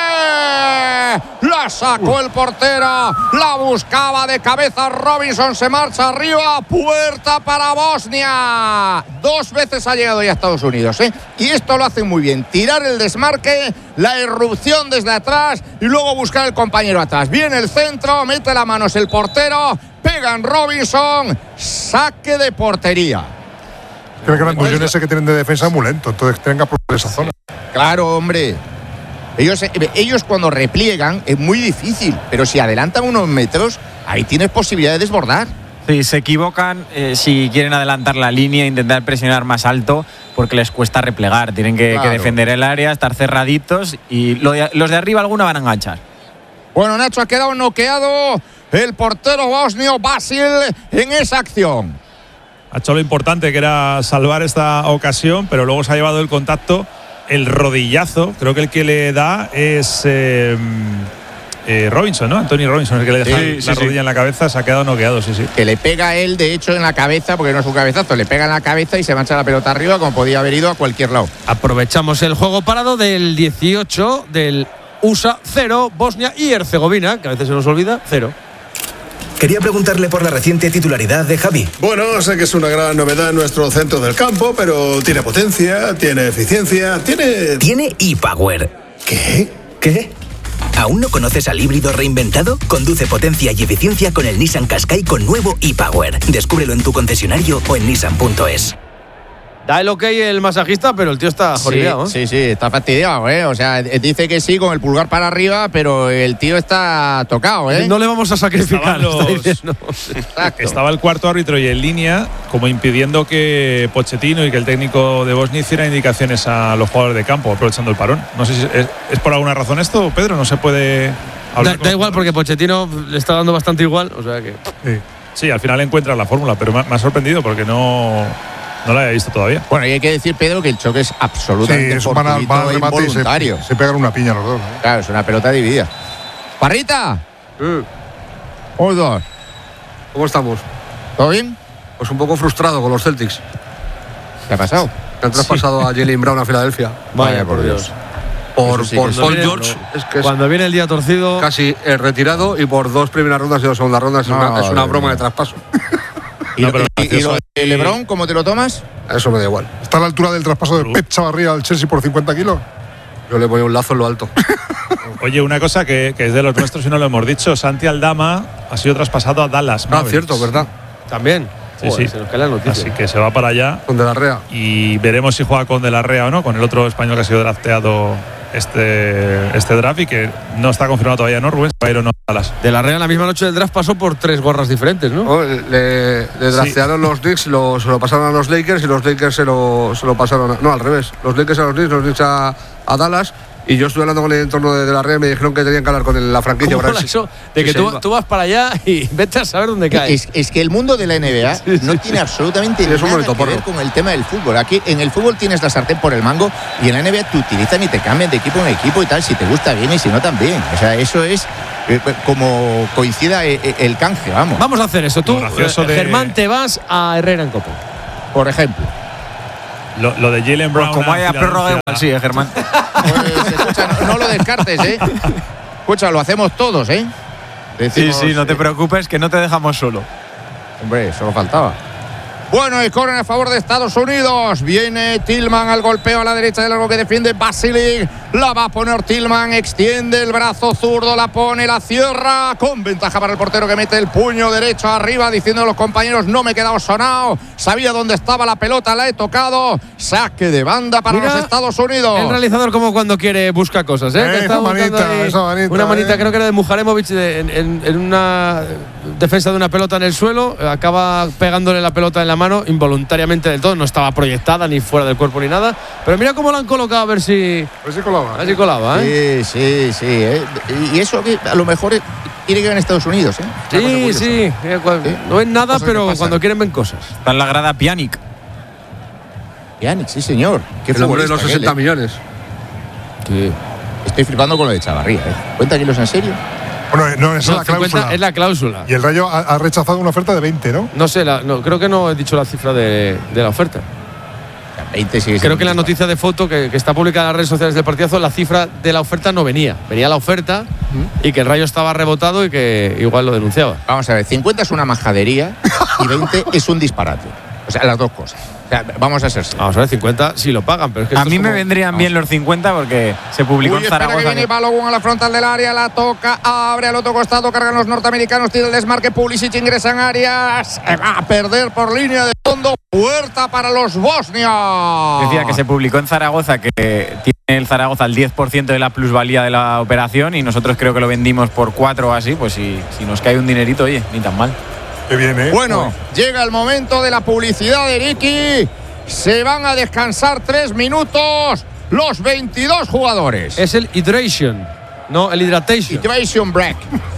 Speaker 1: la sacó el portero, la buscaba de cabeza Robinson, se marcha arriba, puerta para Bosnia. Dos veces ha llegado ya a Estados Unidos, ¿eh? Y esto lo hacen muy bien, tirar el desmarque, la irrupción desde atrás y luego buscar el compañero atrás. Viene el centro, mete las manos el portero, pega en Robinson, saque de portería.
Speaker 6: Creo que el Gullón ese que tienen de defensa es muy lento, entonces tienen que aprovechar esa zona.
Speaker 1: Claro, hombre. Ellos, ellos cuando repliegan es muy difícil, pero si adelantan unos metros, ahí tienes posibilidad de desbordar.
Speaker 5: Sí, se equivocan eh, si quieren adelantar la línea, intentar presionar más alto, porque les cuesta replegar. Tienen que,
Speaker 1: Claro.
Speaker 5: que defender el área, estar cerraditos y lo de- los de arriba alguna van a enganchar.
Speaker 1: Bueno, Nacho, ha quedado noqueado el portero bosnio Basil en esa acción.
Speaker 2: Ha hecho lo importante, que era salvar esta ocasión, pero luego se ha llevado el contacto, el rodillazo. Creo que el que le da es eh, eh, Robinson, ¿no? Anthony Robinson, el que le deja
Speaker 1: Sí,
Speaker 2: la
Speaker 1: sí,
Speaker 2: rodilla
Speaker 1: sí.
Speaker 2: en la cabeza, se ha quedado noqueado, sí, sí.
Speaker 1: Que le pega a él, de hecho, en la cabeza, porque no es un cabezazo, le pega en la cabeza y se mancha la pelota arriba, como podía haber ido a cualquier lado.
Speaker 4: Aprovechamos el juego parado del dieciocho del U S A cero, Bosnia y Herzegovina, que a veces se nos olvida, cero.
Speaker 10: Quería preguntarle por la reciente titularidad de Javi.
Speaker 11: Bueno, sé que es una gran novedad en nuestro centro del campo, pero tiene potencia, tiene eficiencia, tiene...
Speaker 10: Tiene ePower.
Speaker 11: ¿Qué?
Speaker 10: ¿Qué? ¿Aún no conoces al híbrido reinventado? Conduce potencia y eficiencia con el Nissan Qashqai con nuevo ePower. Descúbrelo en tu concesionario o en nissan punto es.
Speaker 4: Da el ok el masajista, pero el tío está jodido, ¿eh?
Speaker 1: Sí, sí, está fastidiado, ¿eh? O sea, dice que sí con el pulgar para arriba, pero el tío está tocado, ¿eh?
Speaker 4: No le vamos a sacrificar.
Speaker 2: Estaban
Speaker 4: está
Speaker 2: los-
Speaker 4: diciendo.
Speaker 1: Exacto.
Speaker 2: Estaba el cuarto árbitro y en línea, como impidiendo que Pochettino y que el técnico de Bosnia hiciera indicaciones a los jugadores de campo, aprovechando el parón. No sé si es, es por alguna razón esto, Pedro, no se puede
Speaker 4: Da,
Speaker 2: hablar.
Speaker 4: da igual, porque Pochettino le está dando bastante igual, o sea que…
Speaker 6: Sí.
Speaker 2: Sí, al final encuentra la fórmula, pero me, me ha sorprendido porque no, no la había visto todavía.
Speaker 1: Bueno, y hay que decir, Pedro, que el choque es
Speaker 6: Sí,
Speaker 1: absolutamente
Speaker 6: es un van al
Speaker 1: fortuito
Speaker 6: van al
Speaker 1: e
Speaker 6: remate y
Speaker 1: involuntario.
Speaker 6: se, se pegan una piña los dos, ¿no?
Speaker 1: Claro, es una pelota dividida. ¡Parrita! Un, dos.
Speaker 9: ¿Cómo estamos?
Speaker 1: ¿Todo bien?
Speaker 9: Pues un poco frustrado con los Celtics.
Speaker 1: ¿Qué ha pasado?
Speaker 9: Que han traspasado a Jaylen Brown a Filadelfia.
Speaker 1: Vaya, por Dios.
Speaker 9: Por,
Speaker 1: Eso sí
Speaker 9: por
Speaker 1: que es-
Speaker 9: Paul
Speaker 4: viene-
Speaker 9: George, es que es
Speaker 4: Cuando viene el día torcido…
Speaker 9: casi eh, retirado, y por dos primeras rondas y dos segundas rondas. Es una, es una
Speaker 1: Madre
Speaker 9: broma
Speaker 1: mía.
Speaker 9: de traspaso.
Speaker 1: ¿Y,
Speaker 2: No,
Speaker 1: lo-
Speaker 2: pero
Speaker 1: y- y
Speaker 2: gracioso.
Speaker 1: lo de Lebron, cómo te lo tomas?
Speaker 9: Eso me da igual.
Speaker 6: Está a la altura del traspaso de Pep Chavarría al Chelsea por cincuenta kilos.
Speaker 9: Yo le voy un lazo en lo alto.
Speaker 2: Oye, una cosa que, que es de los nuestros y no lo hemos dicho, Santi Aldama ha sido traspasado a Dallas
Speaker 9: Ah,
Speaker 2: Mavericks.
Speaker 9: cierto, ¿verdad?
Speaker 4: También.
Speaker 2: Sí,
Speaker 4: Joder,
Speaker 2: sí.
Speaker 4: Se nos cae la noticia.
Speaker 2: Así que se va para allá
Speaker 9: Con De la Rea.
Speaker 2: y veremos si juega con De la Rea o no, con el otro español que ha sido drafteado este, este draft y que no está confirmado todavía, ¿no, Rubén? Va a ir o no a Dallas.
Speaker 4: De la Real, la misma noche del draft pasó por tres gorras diferentes, ¿no?
Speaker 9: Oh, le, le draftearon los Knicks, lo, se lo pasaron a los Lakers y los Lakers se lo, se lo pasaron a, no, al revés. Los Lakers a los Knicks, los Knicks a, a Dallas. Y yo estuve hablando con el entorno de, de la Red y me dijeron que tenían que hablar con el- la franquicia.
Speaker 4: ¿Cómo
Speaker 9: para ver
Speaker 4: mola
Speaker 9: si-
Speaker 4: eso? De
Speaker 9: si
Speaker 4: que
Speaker 9: se
Speaker 4: tú,
Speaker 9: iba.
Speaker 4: tú vas para allá y vete a saber dónde caes.
Speaker 1: Es, es que el mundo de la N B A no tiene absolutamente
Speaker 9: Sí, es un
Speaker 1: nada
Speaker 9: bonito
Speaker 1: que
Speaker 9: porro.
Speaker 1: ver con el tema del fútbol. Aquí en el fútbol tienes la sartén por el mango y en la N B A te utilizan y te cambian de equipo en equipo y tal, si te gusta bien y si no también. O sea, eso es eh, como coincida el, el canje, vamos.
Speaker 4: Vamos a hacer eso. Tú,
Speaker 2: de...
Speaker 4: Germán, te vas a Herrera en Copa.
Speaker 1: Por ejemplo.
Speaker 2: Lo, lo de Jaylen Brown.
Speaker 5: Pues como haya prórroga igual, sí, ¿eh, Germán?
Speaker 1: Pues, escucha, no, no lo descartes, ¿eh? Escucha, lo hacemos todos, ¿eh?
Speaker 5: Decimos, sí, sí, no te preocupes, que no te dejamos solo.
Speaker 1: Hombre, solo faltaba. Bueno, el córner a favor de Estados Unidos. Viene Tillman al golpeo a la derecha del largo que defiende Basilic. La va a poner Tillman. Extiende el brazo zurdo, la pone, la cierra. Con ventaja para el portero que mete el puño derecho arriba, diciendo a los compañeros: no me he quedado sonado. Sabía dónde estaba la pelota, la he tocado. Saque de banda para Mira, los Estados Unidos.
Speaker 4: El realizador, como cuando quiere, busca cosas, ¿eh?
Speaker 6: eh
Speaker 4: que
Speaker 6: esa manita, ahí, esa manita,
Speaker 4: una manita,
Speaker 6: eh.
Speaker 4: creo que era de Mujaremovic, de, en, en, en una defensa de una pelota en el suelo. Acaba pegándole la pelota en la mano involuntariamente del todo, no estaba proyectada ni fuera del cuerpo ni nada, pero mira cómo la han colocado, a ver si
Speaker 6: a ver si colaba,
Speaker 4: a ver si colaba,
Speaker 1: ¿eh? Sí, sí, sí, ¿eh? Y eso que a lo mejor tiene que ver en Estados Unidos, ¿eh?
Speaker 4: Sí, sí, eh, no ven nada, pero cuando quieren ven cosas.
Speaker 5: Está en la grada Pjanic.
Speaker 1: Pjanic, sí señor.
Speaker 9: ¿Qué el hombre de los sesenta
Speaker 1: él,
Speaker 9: millones?
Speaker 1: Sí. Estoy flipando con lo de Chavarría, ¿eh? ¿Cuenta kilos en serio?
Speaker 6: Bueno, no, es
Speaker 4: no,
Speaker 6: la cláusula.
Speaker 4: Es la cláusula.
Speaker 6: Y el Rayo ha, ha rechazado una oferta de veinte, ¿no?
Speaker 4: No sé, la, no, creo que no he dicho la cifra de, de la oferta.
Speaker 1: veinte sigue
Speaker 4: creo que en la noticia de foto que, que está publicada en las redes sociales del partidazo, la cifra de la oferta no venía. Venía la oferta ¿Mm? y que el Rayo estaba rebotado y que igual lo denunciaba.
Speaker 1: Vamos a ver, cincuenta es una majadería y veinte es un disparate. O sea, las dos cosas. O sea, vamos a ser serios.
Speaker 4: Vamos a ver, cincuenta sí lo pagan, pero es que
Speaker 5: a mí
Speaker 4: es
Speaker 5: me
Speaker 4: como...
Speaker 5: vendrían
Speaker 1: vamos.
Speaker 5: bien los cincuenta porque se publicó
Speaker 1: Uy,
Speaker 5: en Zaragoza.
Speaker 1: Espera que viene Balogun a la frontal del área, la toca, abre al otro costado, cargan los norteamericanos, tira el desmarque, Pulisic ingresa en área, se va a perder por línea de fondo, puerta para los bosnios.
Speaker 5: Decía que se publicó en Zaragoza que tiene el Zaragoza el diez por ciento de la plusvalía de la operación y nosotros creo que lo vendimos por cuatro o así, pues si, si nos cae un dinerito, oye, ni tan mal.
Speaker 6: Qué bien, ¿eh?
Speaker 1: Bueno,
Speaker 6: bueno,
Speaker 1: llega el momento de la publicidad de Ricky. Se van a descansar tres minutos los veintidós jugadores.
Speaker 4: Es el hydration, no el hydratation.
Speaker 1: Hydration break.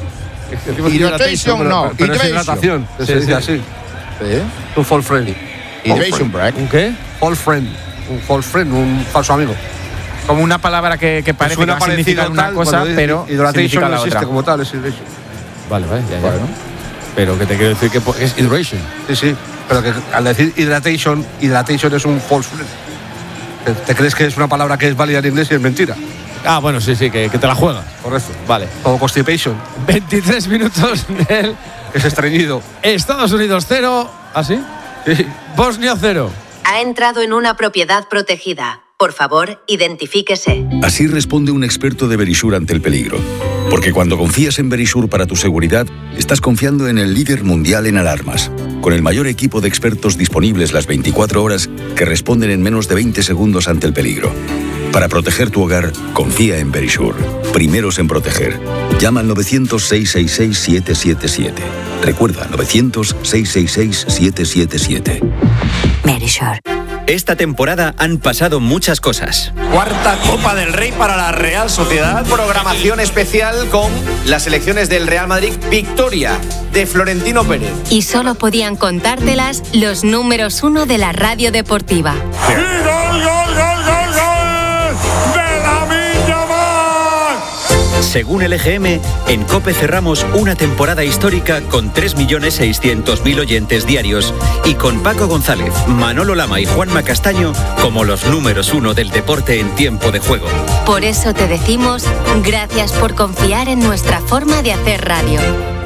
Speaker 1: Hydration no.
Speaker 9: Pero, pero es hidratación.
Speaker 4: Sí,
Speaker 9: se
Speaker 4: sí.
Speaker 9: dice así.
Speaker 1: ¿Sí?
Speaker 9: Un false friend.
Speaker 1: Hydration break.
Speaker 4: ¿Un qué?
Speaker 9: False friend. Un false friend, un falso amigo.
Speaker 5: Como una palabra que, que parece que va a significar una cosa, pero significa la
Speaker 9: no existe
Speaker 5: otra.
Speaker 9: como tal, es hydration.
Speaker 4: Vale, vale, ya, ya.
Speaker 1: Bueno.
Speaker 4: Pero que te quiero decir que es hydration.
Speaker 9: Sí, sí. Pero que al decir hydratation, hydratation es un false friend. ¿Te, te crees que es una palabra que es válida en inglés y es mentira?
Speaker 4: Ah, bueno, sí, sí, que, que te la juega.
Speaker 9: Correcto.
Speaker 4: Vale.
Speaker 9: O constipation.
Speaker 4: veintitrés minutos del
Speaker 9: Es estreñido.
Speaker 4: Estados Unidos cero. ¿Ah, sí?
Speaker 9: Sí.
Speaker 4: Bosnia cero.
Speaker 12: Ha entrado en una propiedad protegida. Por favor, identifíquese.
Speaker 13: Así responde un experto de Verisure ante el peligro. Porque cuando confías en Verisure para tu seguridad, estás confiando en el líder mundial en alarmas. Con el mayor equipo de expertos disponibles las veinticuatro horas que responden en menos de veinte segundos ante el peligro. Para proteger tu hogar, confía en Verisure. Primeros en proteger. Llama al novecientos, seiscientos sesenta y seis, siete siete siete. Recuerda, novecientos, seiscientos sesenta y seis, siete siete siete.
Speaker 12: Verisure.
Speaker 10: Esta temporada han pasado muchas cosas.
Speaker 14: Cuarta Copa del Rey para la Real Sociedad. Programación especial con las elecciones del Real Madrid. Victoria de Florentino Pérez.
Speaker 12: Y solo podían contártelas los números uno de la radio deportiva.
Speaker 8: ¡Y gol, gol, gol, gol, gol! ¡De Lamine Yamal!
Speaker 10: Según el E G M, en COPE cerramos una temporada histórica con tres millones seiscientos mil oyentes diarios y con Paco González, Manolo Lama y Juanma Castaño como los números uno del deporte en tiempo de juego.
Speaker 12: Por eso te decimos gracias por confiar en nuestra forma de hacer radio.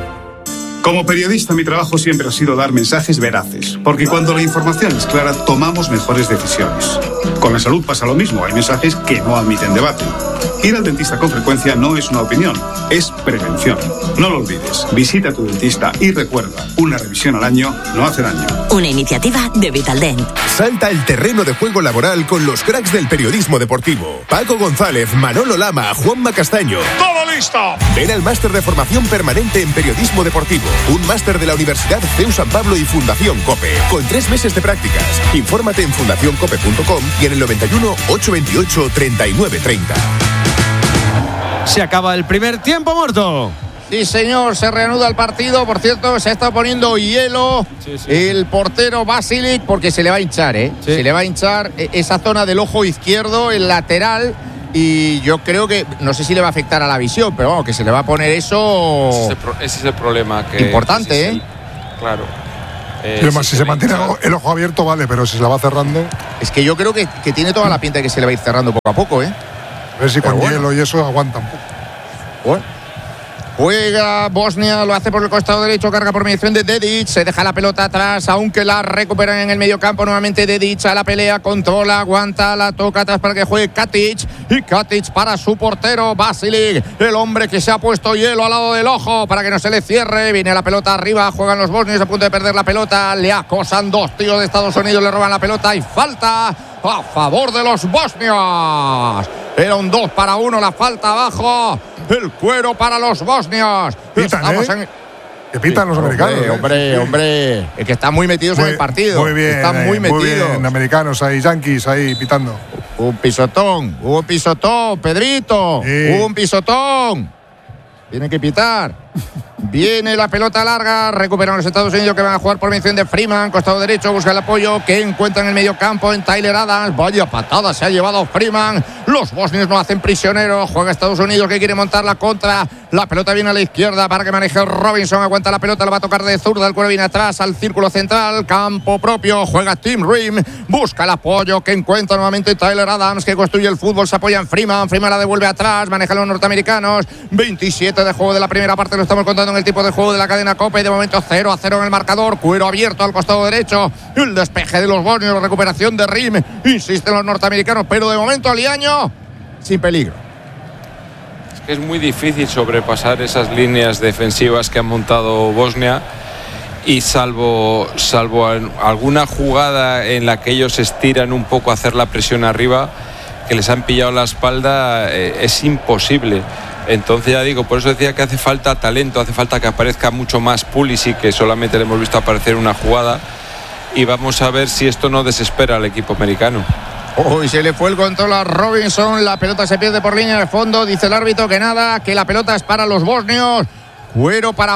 Speaker 15: Como periodista, mi trabajo siempre ha sido dar mensajes veraces, porque cuando la información es clara, tomamos mejores decisiones. Con la salud pasa lo mismo, hay mensajes que no admiten debate. Ir al dentista con frecuencia no es una opinión, es prevención. No lo olvides, visita a tu dentista y recuerda, una revisión al año no hace daño.
Speaker 12: Una iniciativa de Vitaldent.
Speaker 16: Salta al terreno de juego laboral con los cracks del periodismo deportivo. Paco González, Manolo Lama, Juanma Castaño.
Speaker 8: ¡Todo listo!
Speaker 16: Ven al máster de formación permanente en periodismo deportivo. Un máster de la Universidad C E U San Pablo y Fundación COPE. Con tres meses de prácticas. Infórmate en fundación cope punto com y en el noventa y uno, ochocientos veintiocho, treinta y nueve treinta.
Speaker 4: Se acaba el primer tiempo muerto.
Speaker 1: Sí, señor, se reanuda el partido. Por cierto, se está poniendo hielo sí, sí. el portero Basilic porque se le va a hinchar, ¿eh? Sí. Se le va a hinchar esa zona del ojo izquierdo, el lateral. y yo creo que, no sé si le va a afectar a la visión, pero vamos, que se le va a poner eso.
Speaker 3: Ese es el, pro, ese es el problema. Que,
Speaker 1: importante,
Speaker 3: que
Speaker 1: ¿eh?
Speaker 3: El, claro.
Speaker 6: Eh, además, si, si se mantiene el ojo abierto, vale, pero si se la va cerrando.
Speaker 1: Es que yo creo que, que tiene toda la pinta de que se le va a ir cerrando poco a poco, ¿eh?
Speaker 6: A ver si
Speaker 1: pero
Speaker 6: con
Speaker 1: bueno.
Speaker 6: hielo y eso aguanta un poco.
Speaker 1: Bueno. Juega Bosnia, lo hace por el costado derecho, carga por mediación de Dedic, se deja la pelota atrás, aunque la recuperan en el medio campo nuevamente Dedic a la pelea, controla, aguanta, la toca atrás para que juegue Katic, y Katic para su portero Vasilic, el hombre que se ha puesto hielo al lado del ojo para que no se le cierre, viene la pelota arriba, juegan los bosnios a punto de perder la pelota, le acosan dos tíos de Estados Unidos, le roban la pelota y falta a favor de los bosnios. Era un dos para uno, la falta abajo, el cuero para los bosnios.
Speaker 6: Pitan,
Speaker 1: Estamos
Speaker 6: ¿eh?
Speaker 1: en...
Speaker 6: Que pitan sí, los americanos.
Speaker 1: Hombre,
Speaker 6: ¿eh?
Speaker 1: hombre,
Speaker 6: sí.
Speaker 1: hombre. Es que están muy metidos
Speaker 6: muy,
Speaker 1: en el partido.
Speaker 6: Muy bien.
Speaker 1: Están muy
Speaker 6: eh,
Speaker 1: metidos.
Speaker 6: Muy bien, americanos ahí, yanquis ahí pitando.
Speaker 1: Un pisotón, hubo un pisotón, Pedrito.
Speaker 6: Sí.
Speaker 1: Hubo un pisotón. Tiene que pitar. Viene la pelota larga, recuperan los Estados Unidos que van a jugar por mención de Freeman, costado derecho, busca el apoyo que encuentran en el medio campo en Tyler Adams. Vaya patada se ha llevado Freeman. Los bosnios no hacen prisioneros, juega Estados Unidos que quiere montar la contra. La pelota viene a la izquierda para que maneje Robinson, aguanta la pelota, la va a tocar de zurda, el cuero viene atrás al círculo central, campo propio, juega Tim Rim, busca el apoyo que encuentra nuevamente Tyler Adams que construye el fútbol, se apoya en Freeman, Freeman la devuelve atrás, maneja a los norteamericanos. Veintisiete de juego de la primera parte, lo estamos contando en el tipo de juego de la cadena COPE, de momento cero a cero en el marcador, cuero abierto al costado derecho, el despeje de los bosnios, la recuperación de Rim, insisten los norteamericanos, pero de momento Aliaño sin peligro.
Speaker 3: Es que es muy difícil sobrepasar esas líneas defensivas que han montado Bosnia y salvo, salvo alguna jugada en la que ellos estiran un poco a hacer la presión arriba, que les han pillado la espalda, eh, es imposible. Entonces ya digo, por eso decía que hace falta talento, hace falta que aparezca mucho más Pulisic, que solamente le hemos visto aparecer una jugada, y vamos a ver si esto no desespera al equipo americano.
Speaker 1: Uy, se le fue el control a Robinson, la pelota se pierde por línea de fondo, dice el árbitro que nada, que la pelota es para los bosnios, cuero para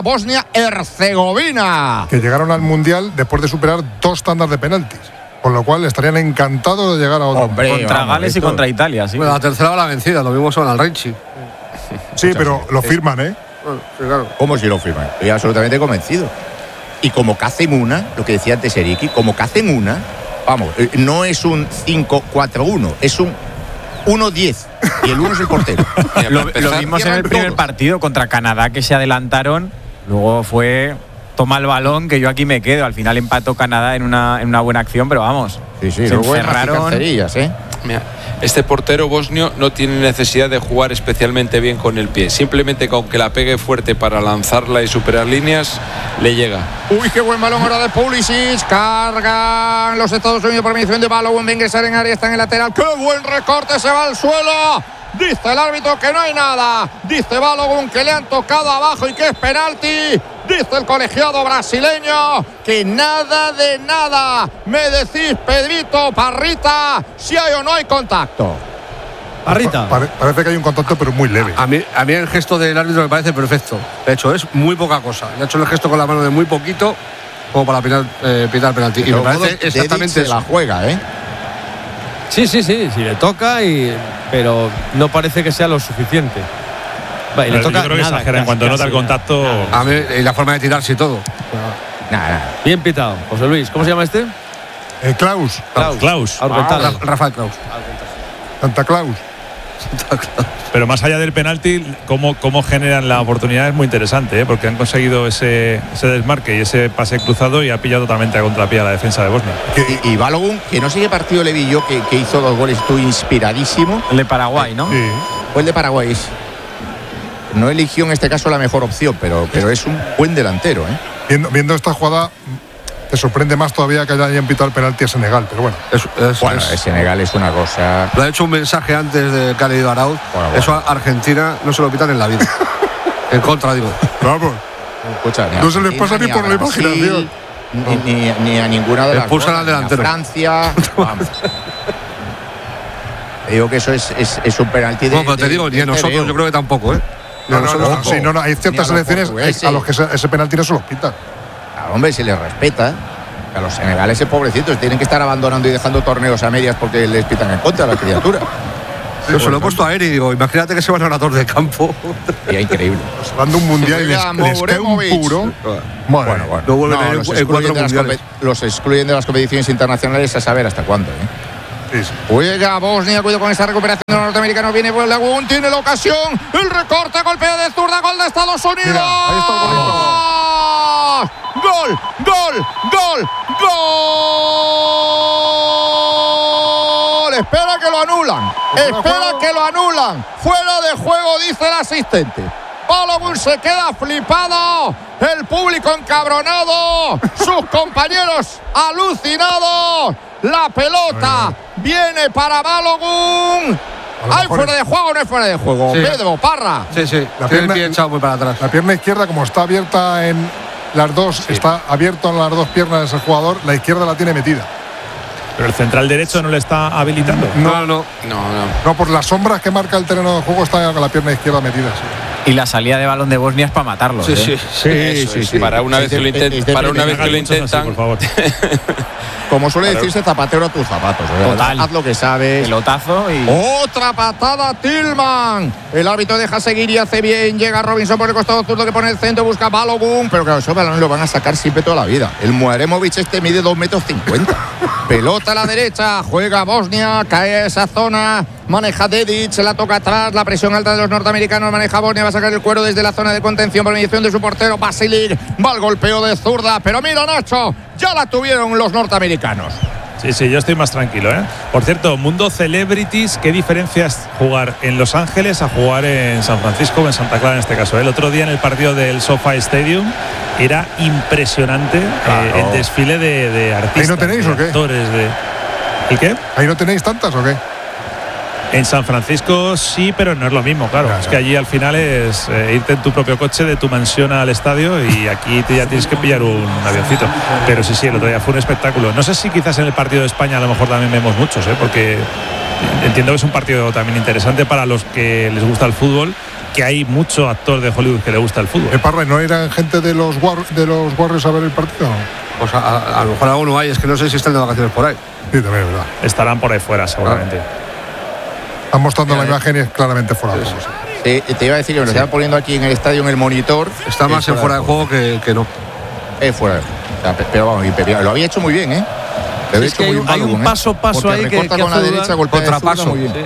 Speaker 1: Bosnia-Herzegovina.
Speaker 6: Que llegaron al Mundial después de superar dos tandas de penaltis. Con lo cual estarían encantados de llegar a otro.
Speaker 5: Hombre, contra vamos, Gales esto. Y contra Italia, sí.
Speaker 9: Bueno, la tercera va la vencida, lo mismo son al Richie.
Speaker 6: Sí, pero lo firman, ¿eh?
Speaker 9: Bueno, sí, claro.
Speaker 1: ¿Cómo si lo firman? Estoy absolutamente convencido. Y como que hacen una, lo que decía antes Eriki, como que hacen una, vamos, no es un cinco cuatro uno, es un uno diez. Y el uno es el portero.
Speaker 5: lo, lo vimos en el primer todos. partido contra Canadá, que se adelantaron. Luego fue toma el balón, que yo aquí me quedo. Al final empató Canadá en una, en una buena acción, pero vamos.
Speaker 1: Sí, sí,
Speaker 5: se encerraron.
Speaker 1: ¿eh?
Speaker 3: Mira, este portero bosnio no tiene necesidad de jugar especialmente bien con el pie. Simplemente con que la pegue fuerte para lanzarla y superar líneas, le llega.
Speaker 1: Uy, qué buen balón ahora de Pulisic. Cargan los Estados Unidos por mediación de Balogun. Va a ingresar en área, está en el lateral. ¡Qué buen recorte! Se va al suelo. Dice el árbitro que no hay nada. Dice Balogun que le han tocado abajo y que es penalti. Dice el colegiado brasileño que nada de nada. Me decís, Pedrito, Parrita, si hay o no hay contacto.
Speaker 4: Parrita.
Speaker 6: Pare, parece que hay un contacto, pero muy leve.
Speaker 9: A mí, a mí el gesto del árbitro me parece perfecto. De hecho, es muy poca cosa. Le ha hecho el gesto con la mano de muy poquito, como para pitar, eh, pitar el penalti. Y me parece exactamente eso.
Speaker 1: Se la juega, ¿eh?
Speaker 4: Sí, sí, sí, sí, le toca, y, pero no parece que sea lo suficiente.
Speaker 2: Vale, le toca yo creo que nada, exagera en cuanto nota el contacto.
Speaker 9: Nada. A mí, y la forma de tirarse y todo.
Speaker 1: Nada, nada.
Speaker 4: Bien pitado. José Luis, ¿cómo se llama este?
Speaker 6: Eh, Klaus.
Speaker 2: Klaus. Klaus.
Speaker 9: Ah, Rafael Klaus.
Speaker 6: Santa Claus.
Speaker 2: Pero más allá del penalti, cómo, cómo generan la oportunidad es muy interesante, ¿eh? Porque han conseguido ese, ese desmarque y ese pase cruzado y ha pillado totalmente a contrapié a la defensa de Bosnia.
Speaker 1: Y, y Balogun, que no sé qué partido le vi yo, que, que hizo dos goles, estuvo inspiradísimo.
Speaker 5: El de Paraguay, ¿no?
Speaker 6: Sí.
Speaker 1: Fue el de Paraguay. No eligió en este caso la mejor opción, pero, pero es un buen delantero, ¿eh?
Speaker 6: Viendo, viendo esta jugada, te sorprende más todavía que hayan pitado el penalti a Senegal, pero bueno.
Speaker 9: Es, es,
Speaker 1: bueno,
Speaker 9: es,
Speaker 1: Senegal es una cosa.
Speaker 9: Lo ha hecho un mensaje antes de que ha leído Arauz. Bueno, bueno. Eso a Argentina no se lo pitan en la vida. En contra, digo.
Speaker 6: Vamos.
Speaker 1: Escucha,
Speaker 6: no se les pasa ni, ni por la imaginación.
Speaker 1: Ni, ni, ni a ninguna de las
Speaker 9: expulsan al delantero.
Speaker 1: Ni a Francia. Vamos. Digo que eso es, es, es un penalti de.
Speaker 9: No, pero te digo, ni a nosotros yo creo que tampoco, ¿eh?
Speaker 6: No, no, no, no, sí, no, no, hay ciertas selecciones a los que ese, ese penalti no se los pitan.
Speaker 1: Ah, hombre, se les respeta. A los senegaleses, pobrecitos, tienen que estar abandonando y dejando torneos a medias porque les pitan en contra a la criatura.
Speaker 9: Yo se lo he puesto a Eri y digo, imagínate que se van a una torre de campo.
Speaker 1: Sería increíble.
Speaker 6: Se van de un mundial y les, les cae un puro.
Speaker 1: Bueno, bueno.
Speaker 9: No vuelven
Speaker 1: No,
Speaker 9: a ir
Speaker 1: los,
Speaker 9: en
Speaker 1: excluyen
Speaker 9: cuatro
Speaker 1: de las
Speaker 9: mundiales.
Speaker 1: compe- los excluyen de las competiciones internacionales a saber hasta cuándo. ¿eh?
Speaker 6: Sí, sí.
Speaker 1: Juega Bosnia, cuidado con esta recuperación de los norteamericanos. Viene Bolagun, tiene la ocasión. El recorte, golpeo de zurda, gol de Estados Unidos.
Speaker 6: Mira, ahí está el golito.
Speaker 1: Gol, gol, gol, gol. Espera que lo anulan. Espera que lo anulan. Fuera de juego, dice el asistente. Balogun se queda flipado. El público encabronado. Sus compañeros alucinados. La pelota viene para Balogun. ¿Hay fuera de juego o no es fuera de juego?
Speaker 9: Sí.
Speaker 1: Pedro Boparra.
Speaker 9: Sí, sí.
Speaker 6: La
Speaker 9: Tiene el
Speaker 6: pierna,
Speaker 9: pie echado muy para atrás.
Speaker 6: la pierna izquierda, como está abierta en las dos, está abierto en las dos piernas el jugador, la izquierda la tiene metida.
Speaker 2: Pero el central derecho no le está habilitando.
Speaker 9: No, no.
Speaker 3: No, no.
Speaker 6: No, por las sombras que marca el terreno de juego está con la pierna izquierda metida. Sí.
Speaker 5: Y la salida de balón de Bosnia es para matarlos.
Speaker 9: Sí,
Speaker 5: ¿eh?
Speaker 9: sí.
Speaker 1: Sí,
Speaker 3: Eso
Speaker 1: sí,
Speaker 3: es.
Speaker 1: sí.
Speaker 3: Para una
Speaker 1: Es
Speaker 3: vez
Speaker 1: de-
Speaker 3: que lo, intent-
Speaker 1: es de-
Speaker 3: para una
Speaker 1: es de-
Speaker 3: vez que lo
Speaker 2: Muchos así,
Speaker 3: intentan.
Speaker 2: por favor.
Speaker 1: Como suele decirse, zapatero a tus zapatos. ¿verdad?
Speaker 5: Total.
Speaker 1: Haz lo que sabes.
Speaker 5: Pelotazo y.
Speaker 1: Otra patada, Tillman. El árbitro deja seguir y hace bien. Llega Robinson por el costado zurdo que pone el centro, busca Balogun. Pero claro, esos balones lo van a sacar siempre toda la vida. El Muaremovic este mide dos metros cincuenta. Pelota a la derecha, juega Bosnia, cae a esa zona. Maneja Dedic, se la toca atrás. La presión alta de los norteamericanos. Maneja Bosnia, va a sacar el cuero desde la zona de contención por mediación de su portero Basilic. Va al golpeo de zurda. Pero mira, Nacho, ya la tuvieron los norteamericanos.
Speaker 2: Sí, sí, yo estoy más tranquilo, ¿eh? Por cierto, mundo celebrities, ¿qué diferencia es jugar en Los Ángeles a jugar en San Francisco o en Santa Clara en este caso? El otro día en el partido del SoFi Stadium era impresionante
Speaker 1: Claro.
Speaker 2: eh, el desfile de, de artistas.
Speaker 6: ¿Ahí no tenéis
Speaker 2: de
Speaker 6: o qué?
Speaker 2: actores, de... ¿Y qué?
Speaker 6: ¿Ahí no tenéis tantas o qué?
Speaker 2: En San Francisco sí, pero no es lo mismo, claro.
Speaker 6: Ya,
Speaker 2: es
Speaker 6: ya.
Speaker 2: que allí al final es eh, irte en tu propio coche de tu mansión al estadio y aquí te, ya tienes que pillar un avioncito. Pero sí, sí, el otro día fue un espectáculo. No sé si quizás en el partido de España a lo mejor también vemos muchos, ¿eh? Porque entiendo que es un partido también interesante para los que les gusta el fútbol, que hay mucho actor de Hollywood que le gusta el fútbol.
Speaker 6: ¿Eh, Parra, ¿no eran gente de los, War- de los Warriors a ver el partido?
Speaker 9: Pues a, a- a lo mejor alguno hay, es que no sé si están de vacaciones por ahí.
Speaker 6: Sí, también es verdad.
Speaker 2: Estarán por ahí fuera seguramente.
Speaker 6: Están mostrando la imagen y es claramente fuera de juego.
Speaker 1: Sí, te iba a decir que me lo estaba poniendo aquí en el estadio en el monitor.
Speaker 9: Está más
Speaker 1: Es
Speaker 9: en fuera de juego que, que no.
Speaker 1: Es fuera de juego. O sea, pe- pero vamos, y Pepe, lo había hecho muy bien, ¿eh? Lo había
Speaker 4: Es
Speaker 1: hecho
Speaker 4: que hay
Speaker 1: muy
Speaker 4: un-
Speaker 1: bien
Speaker 4: hay un
Speaker 1: Balogun, ¿eh?
Speaker 4: paso, paso
Speaker 1: Porque
Speaker 4: ahí que-
Speaker 1: recorta
Speaker 4: que
Speaker 1: con la
Speaker 4: hace
Speaker 1: derecha,
Speaker 4: dudar.
Speaker 1: golpea de zurda
Speaker 9: Contrapaso.
Speaker 1: muy bien.
Speaker 9: Sí.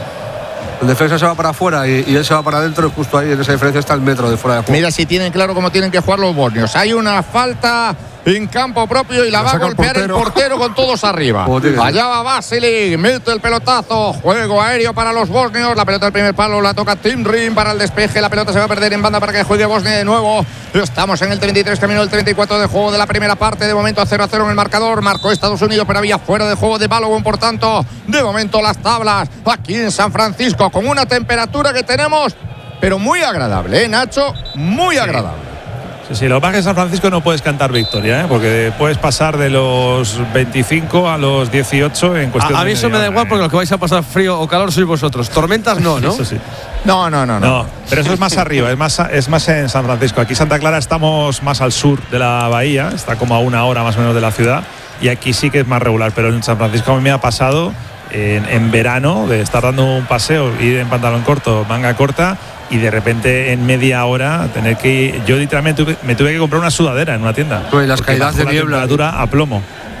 Speaker 9: El defensa se va para afuera y, y él se va para adentro, y justo ahí en esa diferencia está el metro de fuera de juego.
Speaker 1: Mira si tienen claro cómo tienen que jugar los bosnios. Hay una falta en campo propio y la
Speaker 6: La
Speaker 1: va a
Speaker 6: saca el
Speaker 1: golpear el portero.
Speaker 6: portero.
Speaker 1: con todos arriba.
Speaker 9: Como tiene que ser.
Speaker 1: Allá va Basilic, mete el pelotazo, juego aéreo para los bosnios. La pelota del primer palo la toca Tim Rim para el despeje. La pelota se va a perder en banda para que juegue Bosnia de nuevo. Estamos en el treinta y tres, camino del treinta y cuatro de juego de la primera parte. De momento a cero a cero en el marcador. Marcó Estados Unidos, pero había fuera de juego de Balogun. Por tanto, de momento las tablas aquí en San Francisco con una temperatura que tenemos, pero muy agradable, ¿eh, Nacho? Muy agradable.
Speaker 2: Sí, sí, lo que pasa es que en San Francisco no puedes cantar victoria, ¿eh? Porque puedes pasar de los veinticinco a los dieciocho en cuestión
Speaker 4: A, a
Speaker 2: de
Speaker 4: mí eso me
Speaker 2: media
Speaker 4: da
Speaker 2: hora,
Speaker 4: igual
Speaker 2: ¿eh?
Speaker 4: porque lo que vais a pasar frío o calor sois vosotros. Tormentas no, ¿no?
Speaker 2: Eso sí.
Speaker 1: No, no, no, no.
Speaker 2: No, pero eso es más arriba, es más, es más en San Francisco. Aquí Santa Clara estamos más al sur de la bahía, está como a una hora más o menos de la ciudad, y aquí sí que es más regular, pero en San Francisco a mí me ha pasado en, en verano de estar dando un paseo, ir en pantalón corto, manga corta, y de repente en media hora tener que ir, yo literalmente tuve- me tuve que comprar una sudadera en una tienda.
Speaker 9: No, y las
Speaker 2: porque
Speaker 9: caídas
Speaker 2: bajó
Speaker 9: de
Speaker 2: la
Speaker 9: niebla.
Speaker 2: temperatura a plomo.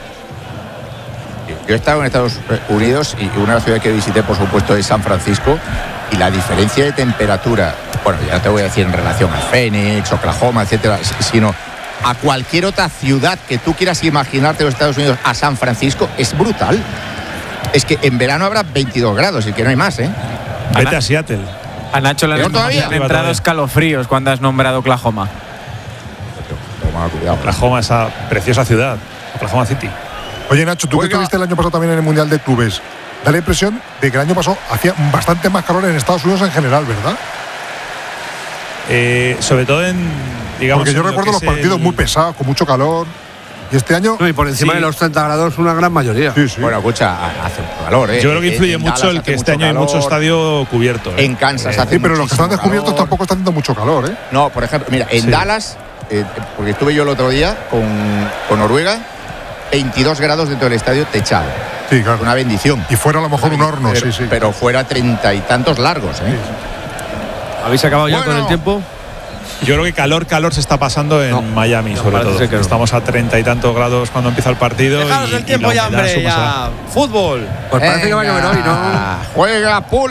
Speaker 1: Yo he estado en Estados Unidos y una ciudad que visité, por supuesto, es San Francisco, y la diferencia de temperatura, bueno, ya no te voy a decir en relación a Phoenix, Oklahoma, etcétera, sino a cualquier otra ciudad que tú quieras imaginarte de los Estados Unidos, a San Francisco, es brutal. Es que en verano habrá veintidós grados y que no hay más, ¿eh?
Speaker 2: Vete a Seattle.
Speaker 5: A Nacho le
Speaker 1: ¿Peor
Speaker 5: han,
Speaker 1: todavía?
Speaker 5: le han entrado escalofríos cuando has nombrado Oklahoma.
Speaker 1: Toma cuidado.
Speaker 2: Oklahoma, esa preciosa ciudad, Oklahoma City.
Speaker 6: Oye, Nacho, tú que
Speaker 1: Juega.
Speaker 6: estuviste el año pasado también en el Mundial de Clubes, da la impresión de que el año pasado hacía bastante más calor en Estados Unidos en general, ¿verdad?
Speaker 2: Eh, sobre todo en, digamos,
Speaker 6: Porque yo
Speaker 2: en lo
Speaker 6: recuerdo
Speaker 2: que
Speaker 6: los
Speaker 2: es
Speaker 6: partidos
Speaker 2: el-
Speaker 6: muy pesados, con mucho calor. Y este año.
Speaker 9: No, y por encima
Speaker 2: Sí.
Speaker 9: de los treinta grados, una gran mayoría.
Speaker 6: Sí, sí.
Speaker 1: Bueno, escucha, hace mucho calor, ¿eh?
Speaker 2: Yo creo que
Speaker 1: En-
Speaker 2: influye
Speaker 1: en
Speaker 2: mucho
Speaker 1: Dallas
Speaker 2: el
Speaker 1: hace
Speaker 2: que este
Speaker 1: mucho
Speaker 2: año hay mucho
Speaker 1: calor.
Speaker 2: estadio cubierto. ¿eh?
Speaker 1: En Kansas
Speaker 2: Eh,
Speaker 1: hace
Speaker 6: Sí, pero los que están
Speaker 1: muchísimo
Speaker 6: descubiertos
Speaker 1: calor.
Speaker 6: tampoco están dando mucho calor, ¿eh?
Speaker 1: No, por ejemplo, mira, en
Speaker 2: Sí.
Speaker 1: Dallas, eh, porque estuve yo el otro día con, con Noruega, veintidós grados dentro del estadio techado.
Speaker 6: Sí, claro.
Speaker 1: Una bendición.
Speaker 6: Y fuera a lo mejor un horno,
Speaker 1: pero,
Speaker 6: sí, sí.
Speaker 1: Pero fuera treinta y tantos largos, ¿eh?
Speaker 4: ¿Habéis acabado ya
Speaker 1: Bueno.
Speaker 4: con el tiempo?
Speaker 2: Yo creo que calor, calor se está pasando en
Speaker 4: No,
Speaker 2: Miami,
Speaker 4: no,
Speaker 2: sobre
Speaker 4: parece
Speaker 2: todo.
Speaker 4: ser que no.
Speaker 2: Estamos a treinta y tantos grados cuando empieza el partido.
Speaker 4: Dejaros
Speaker 2: y,
Speaker 4: el tiempo
Speaker 2: y la
Speaker 4: ya,
Speaker 2: humedad
Speaker 4: hombre,
Speaker 2: suma
Speaker 4: ya. Fútbol.
Speaker 9: Pues parece que va a llover hoy, ¿no?
Speaker 1: Juega Pul